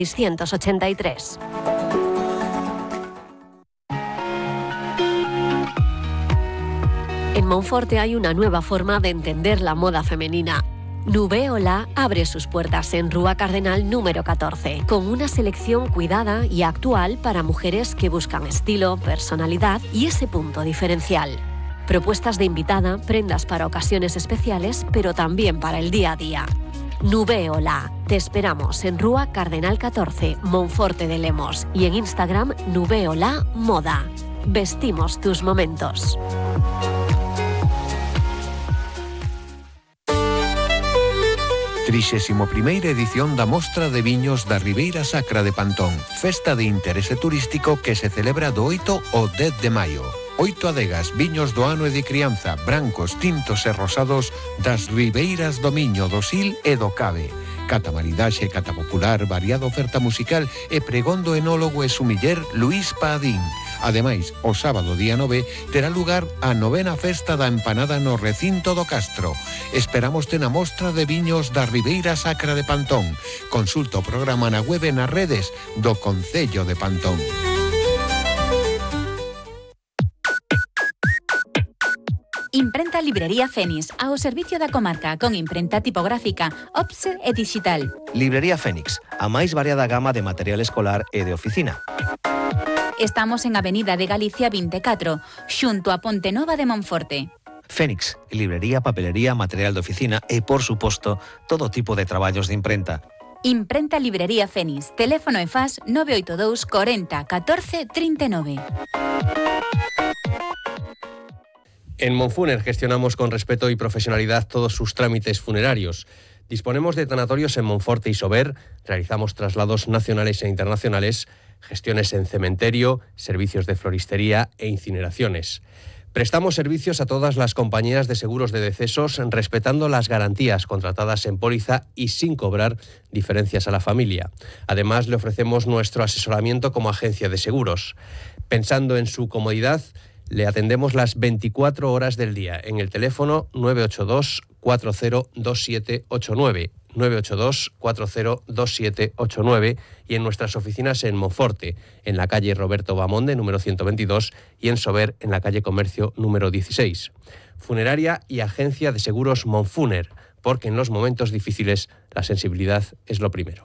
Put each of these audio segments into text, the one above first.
683. En Monforte hay una nueva forma de entender la moda femenina. Nubeola abre sus puertas en Rúa Cardenal número 14, con una selección cuidada y actual para mujeres que buscan estilo, personalidad y ese punto diferencial. Propuestas de invitada, prendas para ocasiones especiales, pero también para el día a día. Nubeola. Te esperamos en Rúa Cardenal 14, Monforte de Lemos, y en Instagram Nubeola Moda. Vestimos tus momentos. 31ª edición da Mostra de Viños da Ribeira Sacra de Pantón, festa de interese turístico que se celebra do 8 ao 10 de maio. 8 adegas, viños do ano e de crianza, brancos, tintos e rosados das ribeiras do Miño, do Sil e do Cabe. Cata maridaxe, cata popular, variada oferta musical e pregón do enólogo e sumiller Luís Padín. Ademais, o sábado día 9 terá lugar a 9ª festa da empanada no recinto do Castro. Esperámoste na Mostra de Viños da Ribeira Sacra de Pantón. Consulta o programa na web e nas redes do Concello de Pantón. Imprenta Librería Fénix, ao servicio da comarca, con imprenta tipográfica, offset e digital. Librería Fénix, a máis variada gama de material escolar e de oficina. Estamos en Avenida de Galicia 24, xunto a Ponte Nova de Monforte. Fénix, librería, papelería, material de oficina e, por suposto, todo tipo de traballos de imprenta. Imprenta Librería Fénix, teléfono e faz 982 40 14 39. En Monfuner gestionamos con respeto y profesionalidad todos sus trámites funerarios. Disponemos de tanatorios en Monforte y Sober, realizamos traslados nacionales e internacionales, gestiones en cementerio, servicios de floristería e incineraciones. Prestamos servicios a todas las compañías de seguros de decesos, respetando las garantías contratadas en póliza y sin cobrar diferencias a la familia. Además, le ofrecemos nuestro asesoramiento como agencia de seguros. Pensando en su comodidad, le atendemos las 24 horas del día en el teléfono 982 402789, 982 402789 y en nuestras oficinas en Monforte, en la calle Roberto Bamonde, número 122, y en Sober, en la calle Comercio, número 16. Funeraria y agencia de seguros Monfuner, porque en los momentos difíciles la sensibilidad es lo primero.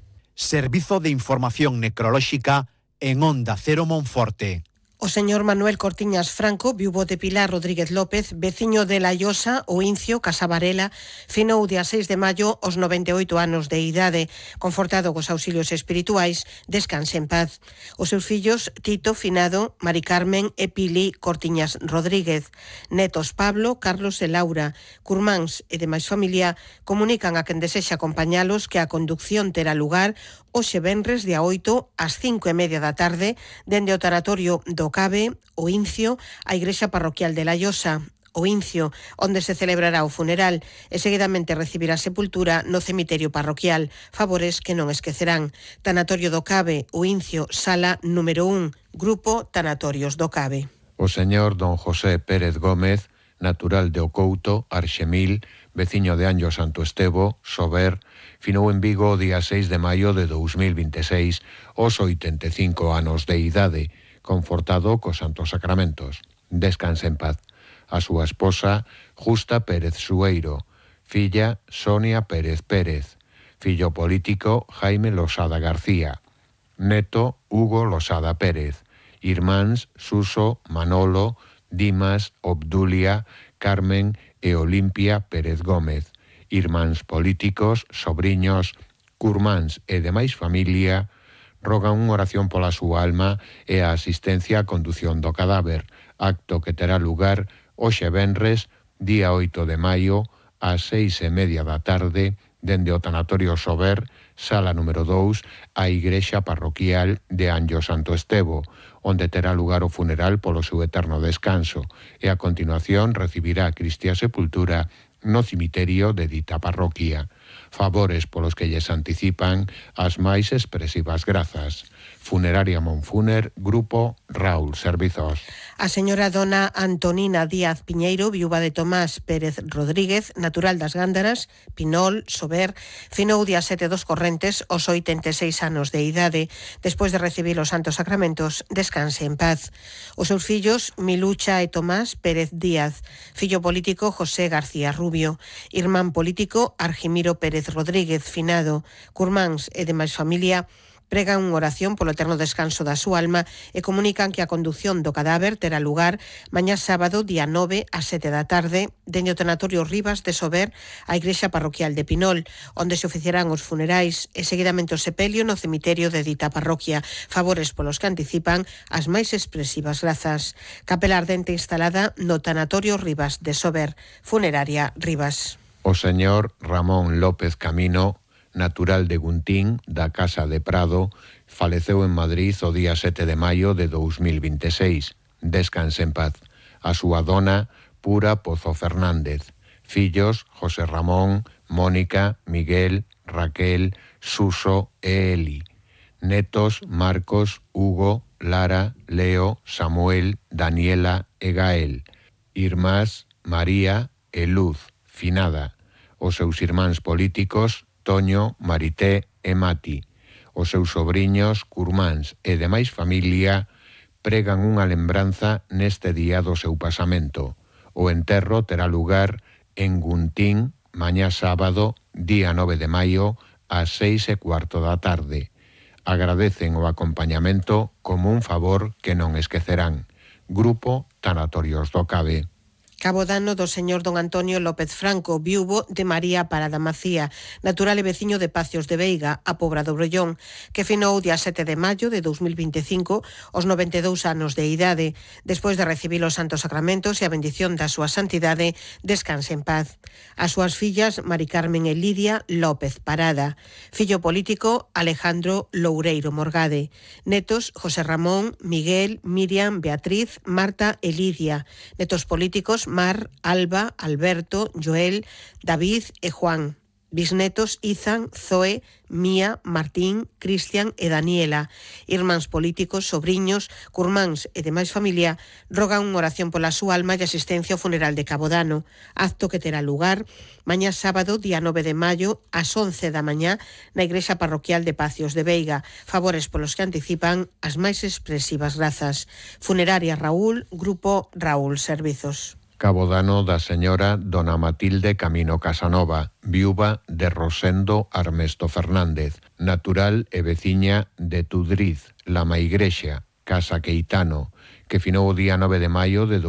Servizo de Información Necrolóxica en Onda Cero Monforte. O señor Manuel Cortiñas Franco, viúvo de Pilar Rodríguez López, veciño de La Llosa, o Incio, Casa Varela, finou día 6 de maio aos 98 anos de idade. Confortado cos auxilios espirituais, descanse en paz. Os seus fillos, Tito, Finado, Mari Carmen e Pili Cortiñas Rodríguez, netos Pablo, Carlos e Laura, curmáns e demais familia, comunican a quen desexa acompañalos que a conducción terá lugar hoxe venres día 8 ás 5:30 da tarde dende o tanatorio do Cabe, o Incio, a Igrexa Parroquial de La Llosa, o Incio, onde se celebrará o funeral e seguidamente recibirá sepultura no cemiterio parroquial, favores que non esquecerán. Tanatorio do Cabe, o Incio, sala número 1, Grupo Tanatorios do Cabe. O señor don José Pérez Gómez, natural de Ocouto, Arxemil, veciño de Anllo Santo Estevo, Sober, finou en Vigo o día 6 de maio de 2026 aos 85 anos de idade, confortado cos santos sacramentos. Descanse en paz. A súa esposa, Justa Pérez Sueiro, filla Sonia Pérez Pérez, fillo político Jaime Losada García, neto Hugo Losada Pérez, irmáns Suso, Manolo, Dimas, Obdulia, Carmen e Olimpia Pérez Gómez, irmáns políticos, sobriños, curmáns e demais familia, rogan unha oración pola súa alma e a asistencia á condución do cadáver, acto que terá lugar hoxe venres, día 8 de maio, ás 6:30 da tarde, dende o tanatorio Sober, sala número 2, a Igrexa Parroquial de Anllo Santo Estevo, onde terá lugar o funeral polo seu eterno descanso, e a continuación recibirá a Cristia Sepultura no cemiterio de dita parroquia. favores polos que lles anticipan as máis expresivas grazas. Funeraria Monfuner, Grupo Raúl Servizos. A señora dona Antonina Díaz Piñeiro, viúva de Tomás Pérez Rodríguez, natural das Gándaras, Pinol, Sober, finou día 7 dos Correntes aos 86 anos de idade. Despois de recibir os santos sacramentos, descanse en paz. Os seus fillos, Milucha e Tomás Pérez Díaz, fillo político José García Rubio, irmán político Argimiro Pérez Rodríguez, finado, curmáns e demais familia, pregan unha oración polo eterno descanso da súa alma e comunican que a condución do cadáver terá lugar mañá sábado, día 9, ás 7 da tarde, dende o tanatorio Rivas de Sober á igrexa parroquial de Pinol, onde se oficiarán os funerais e seguidamente o sepelio no cemiterio de dita parroquia, favores polos que anticipan as máis expresivas grazas. Capela ardente instalada no tanatorio Rivas de Sober, funeraria Rivas. O señor Ramón López Camino, natural de Guntín, da Casa de Prado, faleceu en Madrid o día 7 de maio de 2026. Descanse en paz. A súa dona, Pura Pozo Fernández. Fillos, José Ramón, Mónica, Miguel, Raquel, Suso e Eli. Netos, Marcos, Hugo, Lara, Leo, Samuel, Daniela e Gael. Irmás, María e Luz, finada. Os seus irmáns políticos, Toño, Marité e Mati. Os seus sobriños, curmáns e demais familia pregan unha lembranza neste día do seu pasamento. O enterro terá lugar en Guntín, mañá sábado, día 9 de maio, ás 6:15 da tarde. Agradecen o acompañamento como un favor que non esquecerán. Grupo Tanatorios do Cabe. Cabodano do señor don Antonio López Franco, viúvo de María Parada Macía, natural e veciño de Pacios de Veiga, a Pobra do Brollón, que finou día 7 de maio de 2025 aos 92 anos de idade. Despois de recibir os santos sacramentos e a bendición da súa santidade, descanse en paz. As súas fillas, Mari Carmen e Lidia López Parada. Fillo político, Alejandro Loureiro Morgade. Netos, José Ramón, Miguel, Miriam, Beatriz, Marta e Lidia. Netos políticos, Mar, Alba, Alberto, Joel, David e Juan. Bisnetos, Izan, Zoe, Mía, Martín, Cristian e Daniela. Irmáns políticos, sobriños, curmáns e demais familia rogan unha oración pola súa alma e asistencia ao funeral de Cabodano, acto que terá lugar mañá sábado, día 9 de maio, ás 11 da mañá, na igrexa parroquial de Pacios de Veiga, favores polos que anticipan as máis expresivas grazas. Funeraria Raúl, Grupo Raúl Servizos. Cabodano da señora dona Matilde Camino Casanova, viúva de Rosendo Armesto Fernández, natural e veciña de Tudriz, La Maigrexa, Casa Queitano, que finou o día 9 de maio de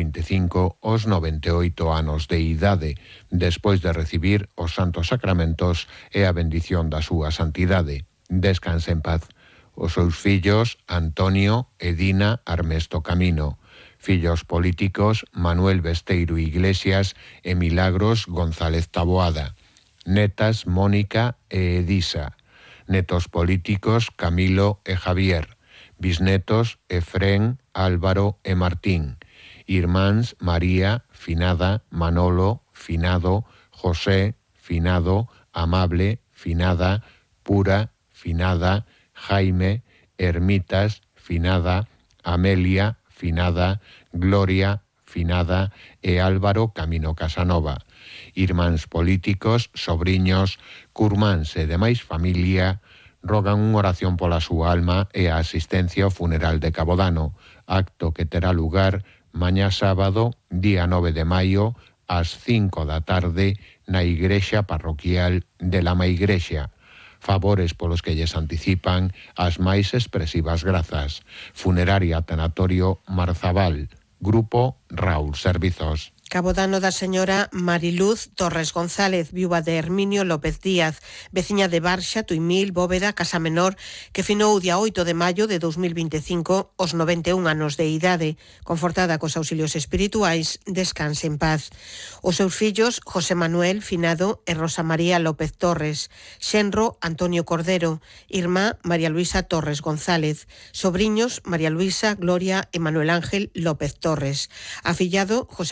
2025 aos 98 anos de idade, despois de recibir os santos sacramentos e a bendición da súa santidade. Descanse en paz. Os seus fillos, Antonio e Dina Armesto Camino. Fillos políticos, Manuel Besteiro Iglesias e Milagros González Taboada. Netas, Mónica e Edisa. Netos políticos, Camilo e Javier. Bisnetos, Efrén, Álvaro e Martín. Irmáns, María, finada, Manolo, finado, José, finado, Amable, finada, Pura, finada, Jaime, Ermitas, finada, Amelia, finada, Gloria, finada e Álvaro Camino Casanova. Irmáns políticos, sobriños, curmáns e demais familia rogan unha oración pola súa alma e a asistencia ao funeral de Cabodano, acto que terá lugar mañá sábado, día 9 de maio, ás 5 da tarde, na igrexa parroquial de La Maigrexa. Favores polos que lles anticipan as máis expresivas grazas. Funeraria Tanatorio Marzabal, Grupo Raúl Servizos. Cabodano da señora Mariluz Torres González, viúva de Herminio López Díaz, veciña de Barxa, Tuimil, Bóveda, Casa Menor, que finou o día 8 de maio de 2025 aos 91 anos de idade. Confortada cos auxilios espirituais, descanse en paz. Os seus fillos, José Manuel Finado e Rosa María López Torres, xenro Antonio Cordero, irmá María Luisa Torres González, sobriños María Luisa, Gloria e Manuel Ángel López Torres, afillado José Manuel González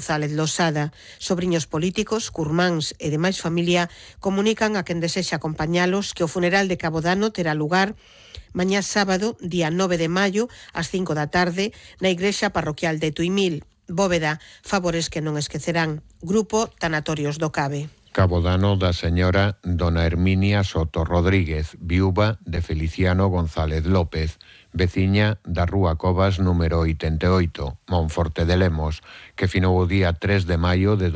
González Losada. Sobriños políticos, curmáns e demais familia comunican a quen desexa acompañalos que o funeral de Cabodano terá lugar mañá sábado, día 9 de maio, ás 5 da tarde, na igrexa parroquial de Tuimil. Bóveda, favores que non esquecerán. Grupo Tanatorios do Cabe. Cabodano da señora dona Herminia Soto Rodríguez, viúva de Feliciano González López, veciña da Rúa Covas número 88, Monforte de Lemos, que finou o día 3 de maio de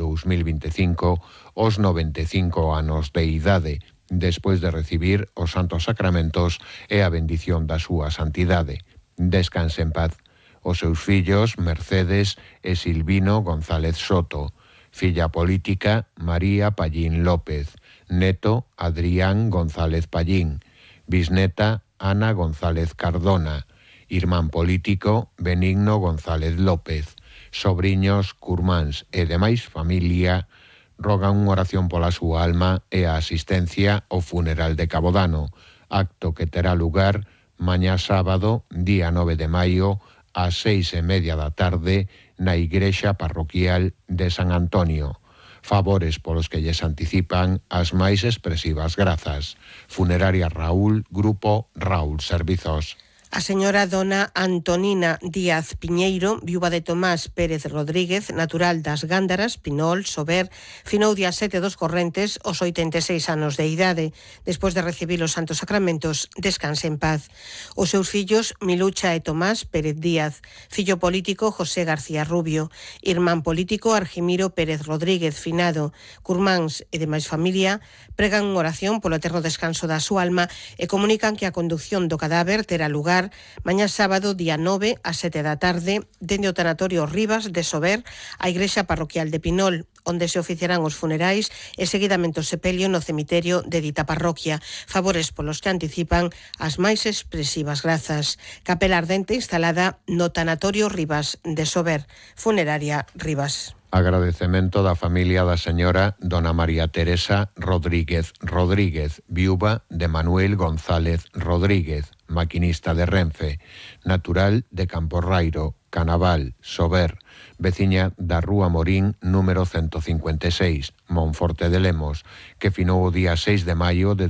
2025 aos 95 anos de idade, despois de recibir os santos sacramentos e a bendición da súa santidade. Descanse en paz. Os seus fillos, Mercedes e Silvino González Soto, filla política, María Pallín López, neto, Adrián González Pallín, bisneta, Ana González Cardona, irmán político, Benigno González López, sobriños, curmáns e demais familia, rogan unha oración pola súa alma e a asistencia ao funeral de Cabodano, acto que terá lugar mañá sábado, día 9 de maio, ás 6:30 da tarde, na igrexa parroquial de San Antonio. Favores polos que lles anticipan as máis expresivas grazas. Funeraria Raúl, Grupo Raúl Servizos. A señora dona Antonina Díaz Piñeiro, viúva de Tomás Pérez Rodríguez, natural das Gándaras, Pinol, Sober, finou día 7 dos Correntes aos 86 anos de idade. Despois de recibir os santos sacramentos, descanse en paz. Os seus fillos, Milucha e Tomás Pérez Díaz, fillo político José García Rubio, irmán político Argimiro Pérez Rodríguez, finado, curmáns e demais familia, pregan unha oración polo eterno descanso da súa alma e comunican que a conducción do cadáver terá lugar mañá sábado, día 9, ás 7 da tarde, dende o tanatorio Rivas de Sober, a igrexa parroquial de Pinol, onde se oficiarán os funerais e seguidamente o sepelio no cemiterio de dita parroquia. Favores polos que anticipan as máis expresivas grazas. Capela ardente instalada no tanatorio Rivas de Sober, funeraria Rivas. Agradecemento da familia da señora dona María Teresa Rodríguez Rodríguez, viúva de Manuel González Rodríguez, maquinista de Renfe, natural de Camporrairo, Canaval, Sober, veciña da Rúa Morín número 156, Monforte de Lemos, que finou o día 6 de maio de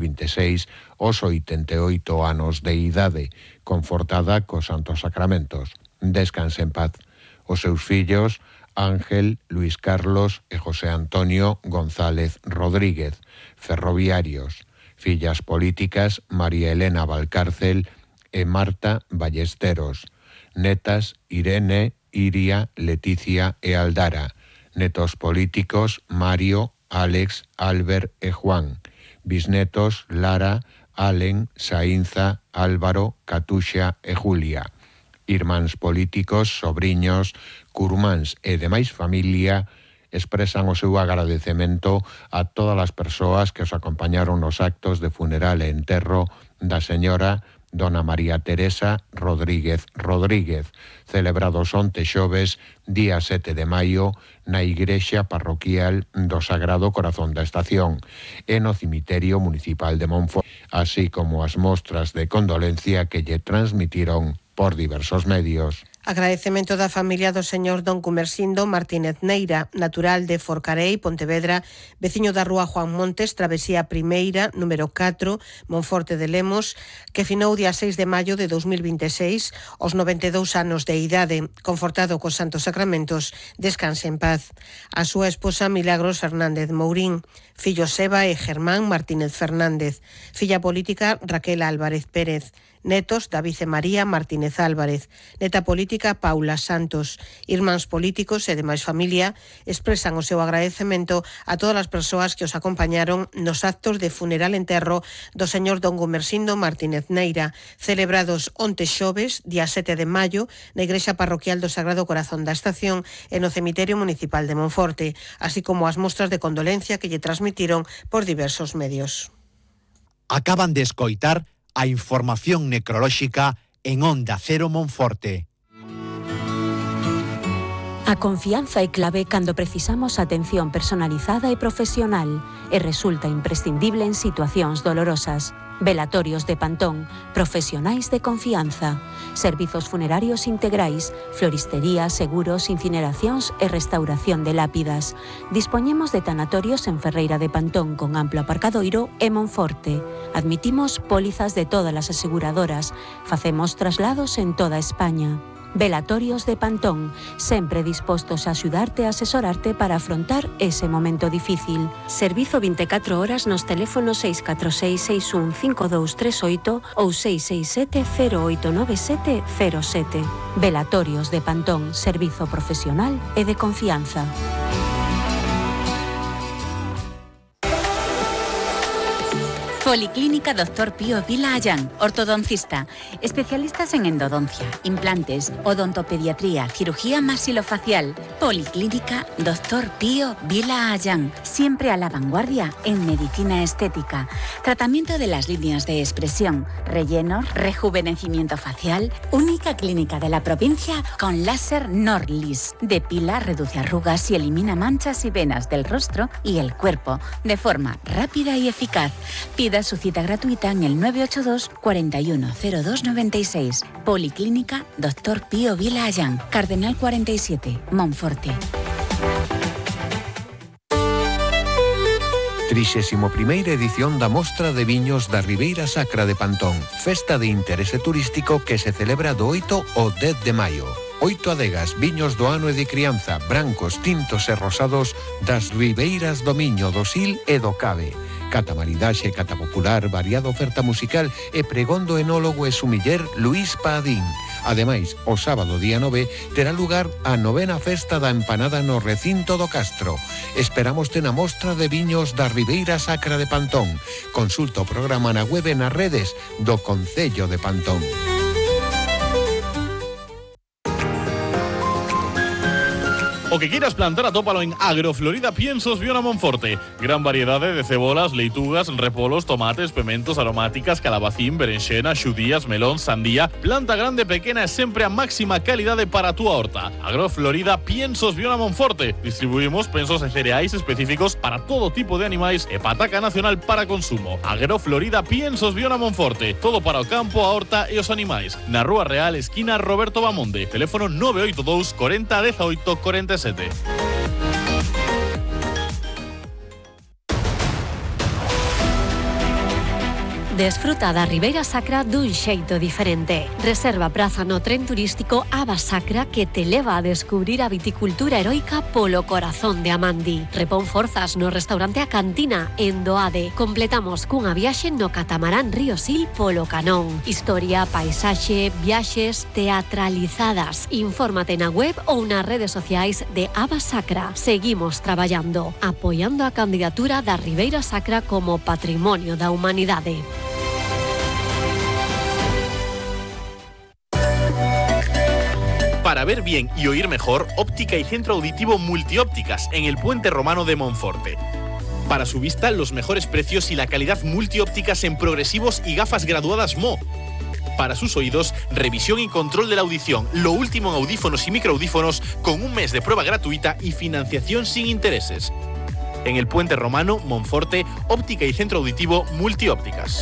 2026 aos 88 anos de idade, confortada cos santos sacramentos. Descanse en paz. Os seus fillos, Ángel, Luis Carlos e José Antonio González Rodríguez, ferroviarios, fillas políticas María Elena Valcárcel e Marta Ballesteros, netas Irene, Iria, Leticia e Aldara, netos políticos Mario, Alex, Albert e Juan, bisnetos Lara, Allen, Saínza, Álvaro, Catuxa e Julia, irmáns políticos, sobriños, curmáns e demais familia expresan o seu agradecemento a todas as persoas que os acompañaron nos actos de funeral e enterro da señora dona María Teresa Rodríguez Rodríguez, celebrados onte xoves, día 7 de maio, na igrexa parroquial do Sagrado Corazón da Estación e no cemiterio municipal de Monforte, así como as mostras de condolencia que lle transmitiron por diversos medios. Agradecemento da familia do señor don Cumersindo Martínez Neira, natural de Forcarei, Pontevedra, veciño da Rúa Juan Montes, Travesía Primeira, número 4, Monforte de Lemos, que finou día 6 de maio de 2026, aos 92 anos de idade, confortado cos santos sacramentos, descanse en paz. A súa esposa Milagros Fernández Mourín, fillos Eva e Germán Martínez Fernández, filla política Raquel Álvarez Pérez, netos David e María Martínez Álvarez, neta política Paula Santos, irmáns políticos e demais familia expresan o seu agradecemento a todas as persoas que os acompañaron nos actos de funeral enterro do señor don Gumersindo Martínez Neira, celebrados onte xoves, día 7 de maio, na igrexa parroquial do Sagrado Corazón da Estación e no cemiterio municipal de Monforte, así como as mostras de condolencia que lle transmitiron por diversos medios. Acaban de escoitar a información necrolóxica en Onda Cero Monforte. A confianza é clave cando precisamos atención personalizada e profesional e resulta imprescindible en situacións dolorosas. Velatorios de Pantón, profesionais de confianza. Servizos funerarios integrais, floristería, seguros, incineracións e restauración de lápidas. Dispoñemos de tanatorios en Ferreira de Pantón con amplo aparcadoiro e Monforte. Admitimos pólizas de todas as aseguradoras. Facemos traslados en toda España. Velatorios de Pantón, sempre dispostos a axudarte e asesorarte para afrontar ese momento difícil. Servizo 24 horas nos teléfonos 646 61 5238 ou 667 089707. Velatorios de Pantón, servizo profesional e de confianza. Policlínica Dr. Pío Vila Ayán, ortodoncista, especialistas en endodoncia, implantes, odontopediatría, cirugía maxilofacial. Policlínica Dr. Pío Vila Ayán, siempre a la vanguardia en medicina estética, tratamiento de las líneas de expresión, rellenos, rejuvenecimiento facial, única clínica de la provincia con láser Norlis, depila, reduce arrugas y elimina manchas y venas del rostro y el cuerpo de forma rápida y eficaz. Pida su cita gratuita en el 982 410296. Policlínica Dr. Pío Vila Ayán, Cardenal 47, Monforte. 31ª edición da Mostra de Viños da Ribeira Sacra de Pantón, festa de interese turístico que se celebra do 8 ao 10 de maio. 8 adegas, viños do ano e de crianza, brancos, tintos e rosados das ribeiras do Miño, do Sil e do Cabe. Cata maridaxe, cata popular, variada oferta musical e pregón do enólogo e sumiller Luís Padín. Ademais, o sábado día 9 terá lugar a 9ª festa da empanada no recinto do Castro. Esperamos na Mostra de Viños da Ribeira Sacra de Pantón. Consulta o programa na web e nas redes do Concello de Pantón. O que quieras plantar, atópalo en Agroflorida Piensos Viona Monforte. Gran variedad de cebolas, leitugas, repolos, tomates, pementos, aromáticas, calabacín, berenxena, xudías, melón, sandía. Planta grande, pequena e sempre a máxima calidade para a túa horta. Agroflorida Piensos Viona Monforte. Distribuimos pensos e cereais específicos para todo tipo de animais e pataca nacional para consumo. Agroflorida Piensos Viona Monforte. Todo para o campo, a horta e os animais. Na Rúa Real, esquina Roberto Bamonde. Teléfono 982 40 18 47. Desfruta da Ribeira Sacra dun xeito diferente. Reserva praza no tren turístico Aba Sacra que te leva a descubrir a viticultura heroica polo corazón de Amandi. Repón forzas no restaurante A Cantina en Doade. Completamos cunha viaxe no catamarán Río Sil polo Canón. Historia, paisaxe, viaxes teatralizadas. Infórmate na web ou nas redes sociais de Aba Sacra. Seguimos traballando, apoiando a candidatura da Ribeira Sacra como Patrimonio da Humanidade. Para ver bien y oír mejor, óptica y centro auditivo Multiópticas en el Puente Romano de Monforte. Para su vista, los mejores precios y la calidad multiópticas en progresivos y gafas graduadas MO. Para sus oídos, revisión y control de la audición, lo último en audífonos y microaudífonos con un mes de prueba gratuita y financiación sin intereses. En el Puente Romano, Monforte, óptica y centro auditivo Multiópticas.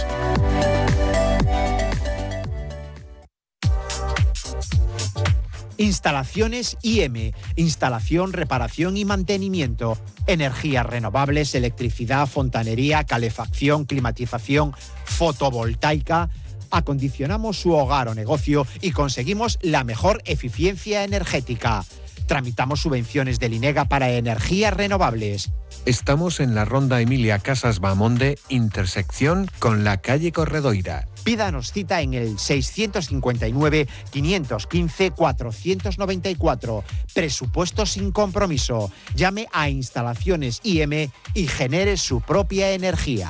Instalaciones IM, instalación, reparación y mantenimiento, energías renovables, electricidad, fontanería, calefacción, climatización, fotovoltaica. Acondicionamos su hogar o negocio y conseguimos la mejor eficiencia energética. Tramitamos subvenciones del INEGA para energías renovables. Estamos en la Ronda Emilia Casas Bamonde, intersección con la calle Corredoira. Pídanos cita en el 659-515-494. Presupuesto sin compromiso. Llame a Instalaciones IM y genere su propia energía.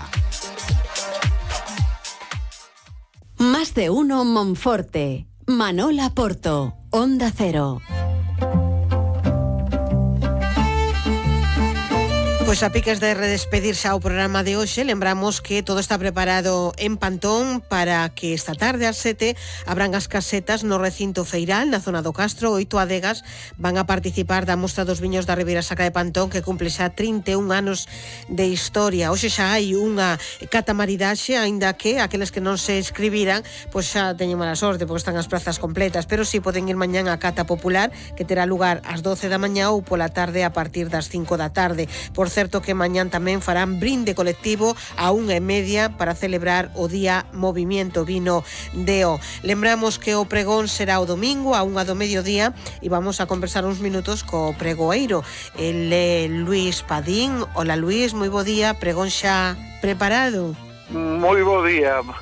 Más de uno Monforte. Manola Porto, Onda Cero. Pois a piques de redespedirse ao programa de hoxe, lembramos que todo está preparado en Pantón para que esta tarde ás 7 abran as casetas no recinto feiral na zona do Castro. 8 adegas van a participar da mostra dos viños da Ribeira Sacra de Pantón, que cumple xa 31 anos de historia. Hoxe xa hai unha catamaridaxe, aínda que aqueles que non se inscribiran pois xa teñen mala sorte porque están as plazas completas, pero si poden ir mañán á cata popular, que terá lugar ás 12 da mañá ou pola tarde a partir das 5 da tarde. Por certo que mañán tamén farán brinde colectivo a 1:30 para celebrar o Día Movimiento Vino Deo. Lembramos que o pregón será o domingo a 1 do mediodía e vamos a conversar uns minutos co pregoeiro. El é Luís Padín. Hola Luís, moi bo día, pregón xa preparado? Moi bo día,